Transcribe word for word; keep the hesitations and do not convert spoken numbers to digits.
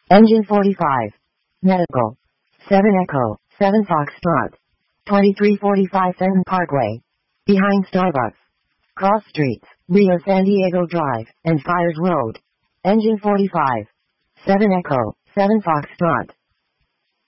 Engine forty-five. Medical. seven Echo, seven Foxtrot. twenty-three forty-five Fenton Parkway. Behind Starbucks. Cross Streets, Rio San Diego Drive, and Fires Road. Engine forty-five. seven Echo, seven Foxtrot.